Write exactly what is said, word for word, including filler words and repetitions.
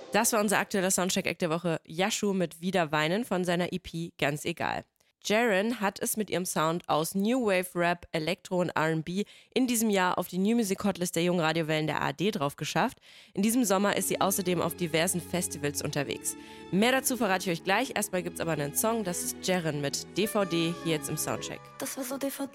Das war unser aktueller Soundcheck-Act der Woche. Yashu mit Wieder weinen von seiner E P Ganz egal. Jaren hat es mit ihrem Sound aus New Wave Rap, Elektro und R and B in diesem Jahr auf die New Music Hotlist der jungen Radiowellen der A R D drauf geschafft. In diesem Sommer ist sie außerdem auf diversen Festivals unterwegs. Mehr dazu verrate ich euch gleich. Erstmal gibt's aber einen Song, das ist Jaren mit D V D hier jetzt im Soundcheck. Das war so D V D.